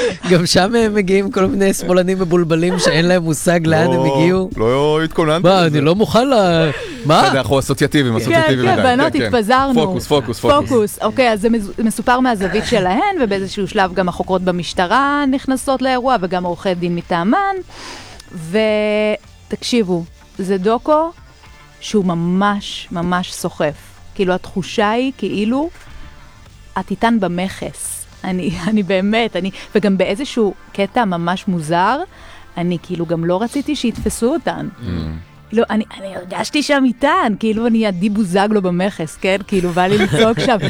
גם שם הם מגיעים כל מיני שמאלנים מבולבלים שאין להם מושג לאן הם הגיעו. לא התכוננתי. מה, אני לא מוכן מה? אנחנו אסוציאטיביים. כן, בנות, התפזרנו. פוקוס. אוקיי, אז זה מסופר מהזווית שלהן, ובאיזשהו שלב גם החוקרות במשטרה נכנסות לאירוע, וגם עורכי דין מטעמן. ותקשיבו, זה דוקו שהוא ממש ממש סוחף. כאילו התחושה היא כאילו את איתן במכס. אני באמת, וגם באיזשהו קטע ממש מוזר, אני כאילו גם לא רציתי שיתפסו אותן. לא, אני הרגשתי שם איתן, כאילו אני עדי בוזגלו במכס, כן? כאילו בא לי לצעוק שם.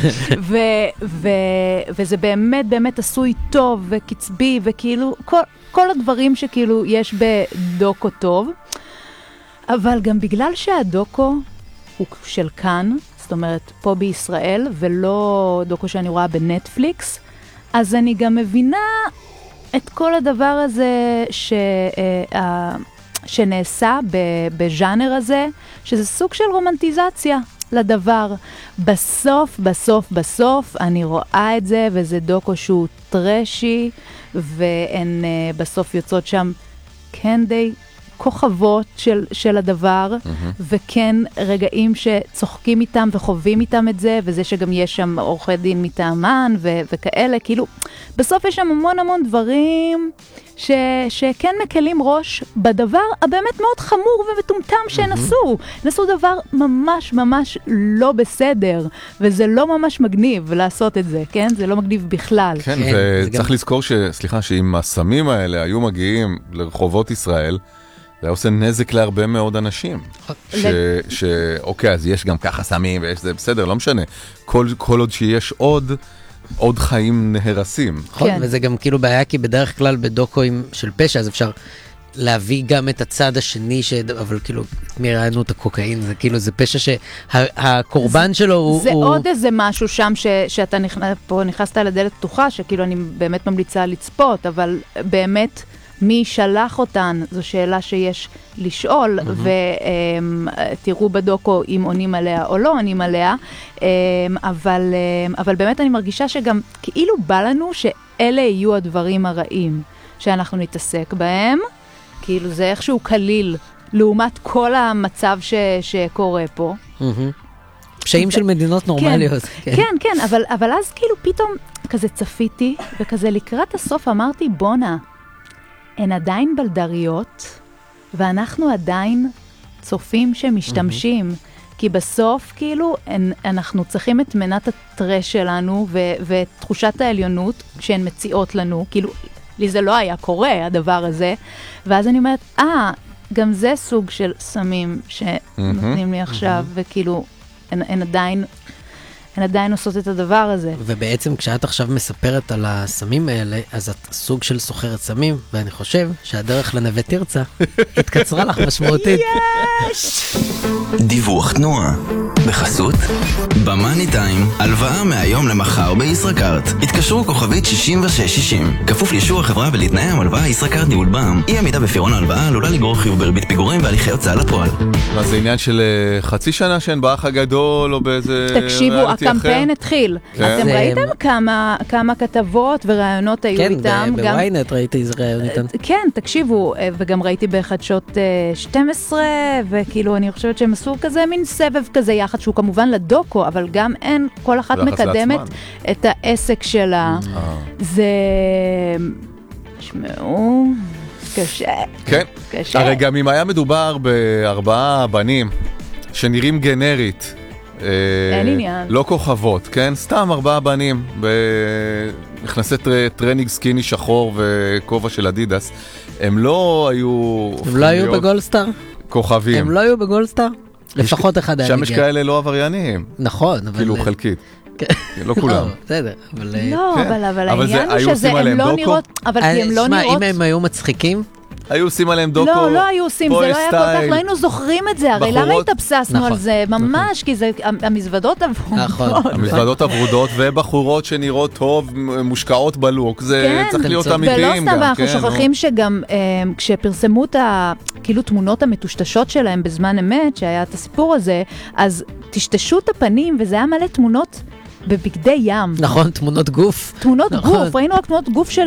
וזה באמת באמת עשוי טוב וקצבי, וכאילו כל הדברים שכאילו יש בדוקו טוב. אבל גם בגלל שהדוקו הוא של כאן, זאת אומרת פה בישראל, ולא דוקו שאני רואה בנטפליקס, אז אני גם מבינה את כל הדבר הזה שנעשה בז'אנר הזה, שזה סוג של רומנטיזציה לדבר. בסוף אני רואה את זה, וזה דוקו שהוא טרשי, והן בסוף יוצאות שם כן די כוכבות של הדבר, וכן רגעים שצוחקים איתם וחווים איתם את זה, וזה שגם יש שם עורכי דין מטעמן וכאלה, כאילו, בסוף יש שם המון דברים שכן מקלים ראש בדבר הבאמת מאוד חמור ומטומטם שנסו. נסו דבר ממש ממש לא בסדר, וזה לא ממש מגניב לעשות את זה, כן? זה לא מגניב בכלל. כן, וצריך לזכור שאם הסמים האלה היו מגיעים לרחובות ישראל, זה היה עושה נזק להרבה מאוד אנשים. אוקיי, אז יש גם ככה סמים, ויש זה בסדר, לא משנה. כל עוד שיש עוד חיים נהרסים. נכון, וזה גם כאילו בעיה, כי בדרך כלל בדוקוים של פשע, אז אפשר להביא גם את הצד השני, אבל כאילו, מי ראינו את הקוקאין, זה כאילו, זה פשע שהקורבן שלו הוא... זה עוד איזה משהו שם שאתה נכנסת לדלת פתוחה, שכאילו אני באמת ממליצה לצפות, אבל באמת... מי שלח אותן, זו שאלה שיש לשאול, ותראו בדוקו אם עונים עליה או לא עונים עליה, אבל באמת אני מרגישה שגם כאילו בא לנו שאלה יהיו הדברים הרעים שאנחנו נתעסק בהם, כאילו זה איכשהו כליל, לעומת כל המצב שקורה פה. פשעים של מדינות נורמליות. כן, אבל אז כאילו פתאום כזה צפיתי, וכזה לקראת הסוף אמרתי, בונה, הן עדיין בלדריות, ואנחנו עדיין צופים שמשתמשים, כי בסוף כאילו אנחנו צריכים את מנת הטרש שלנו, ואת תחושת העליונות שהן מציעות לנו, כאילו לי זה לא היה קורה הדבר הזה, ואז אני אומרת, גם זה סוג של סמים שנותנים לי עכשיו, וכאילו הן עדיין עושות את הדבר הזה. ובעצם כשאת עכשיו מספרת על הסמים האלה, אז את סוג של סוחרת סמים, ואני חושב שהדרך לנווה תרצה התקצרה לך משמעותית. יש! דיווח תנועה. בחסות במאני טיים, הלוואה מהיום למחר בישראכרט. התקשרו כוכבית 6660. כפוף לאישור החברה ולתנאי המלוואה ישראכרט ניהול בע"מ. אי עמידה בפירעון ההלוואה עלולה לגרור חיוב בריבית פיגורים והליכי הוצאה לפועל. מה זה עניין של חצי שנה שאין באח הגדול או באיזה... תקשיבו, הקמפיין התחיל. אתם ראיתם כמה כתבות ורעיונות היו איתם? כן, בוויינט ראיתי איזה רעיון איתם. כן, תקשיבו, וגם ראיתי בחדשות 12, וכאילו אני חושבת שהם עשו כזה מין סבב כזה יחד, שהוא כמובן לדוקו, אבל גם אין, כל אחת מקדמת את העסק שלה. זה... שמעו... קשה. כן. קשה. הרי גם אם היה מדובר ב4 בנים שנראים גנרית, אין עניין. לא כוכבות, כן? סתם 4 בנים נכנסי טרנינג סקיני שחור וכובע של אדידס. הם לא היו... הם לא היו בגולדסטאר? כוכבים. הם לא היו בגולדסטאר? לפחות אחד היה שם יש כאלה לא עבריינים. נכון, אבל... כאילו חלקית. לא כולם. בסדר, אבל... לא, אבל העניין הוא שזה הם לא נראות... אבל כי הם לא נראות... שמע, אם הם היו מצחיקים... היו עושים עליהם דוקו. לא היו עושים, זה לא היה כל כך, לא היינו זוכרים את זה, הרי למה התאבססנו על זה? ממש, כי זה, המזוודות הוורודות. המזוודות הוורודות ובחורות שנראות טוב, מושקעות בלוק, זה צריך להיות אמיתיים גם. ולא סתם, אנחנו שוכחים שגם כשפרסמו את כאילו תמונות המטושטשות שלהם בזמן אמת, שהיה את הסיפור הזה, אז תשטשו את הפנים, וזה היה מלא תמונות בבגדי ים. נכון, תמונות גוף. תמונות גוף, ראינו רק תמונות גוף